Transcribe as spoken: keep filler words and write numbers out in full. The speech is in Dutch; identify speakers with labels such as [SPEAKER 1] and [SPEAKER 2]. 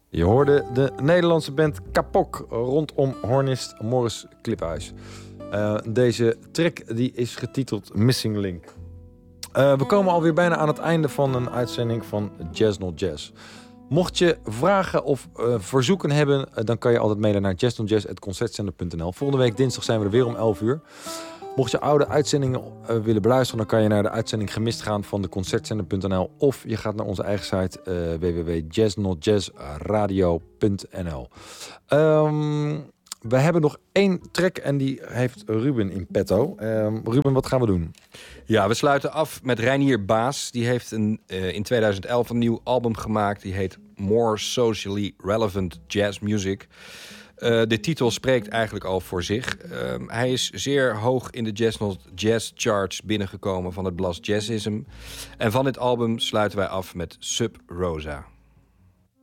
[SPEAKER 1] Je hoorde de Nederlandse band Kapok rondom hornist Morris Kliphuis. Uh, deze track die is getiteld Missing Link. Uh, we komen alweer bijna aan het einde van een uitzending van Jazz Not Jazz. Mocht je vragen of uh, verzoeken hebben, uh, dan kan je altijd mailen naar jazz not jazz at concertzender punt n l. Volgende week dinsdag zijn we er weer om elf uur. Mocht je oude uitzendingen uh, willen beluisteren, dan kan je naar de uitzending Gemist gaan van de concertzender punt n l. Of je gaat naar onze eigen site uh, w w w punt jazz not jazz radio punt n l. Um, we hebben nog één track en die heeft Ruben in petto. Um, Ruben, wat gaan we doen?
[SPEAKER 2] Ja, we sluiten af met Reinier Baas. Die heeft een, uh, in tweeduizend elf een nieuw album gemaakt. Die heet More Socially Relevant Jazz Music. Uh, de titel spreekt eigenlijk al voor zich. Uh, hij is zeer hoog in de Jazz Not Jazz charts binnengekomen van het blad Jazzism. En van dit album sluiten wij af met Sub Rosa.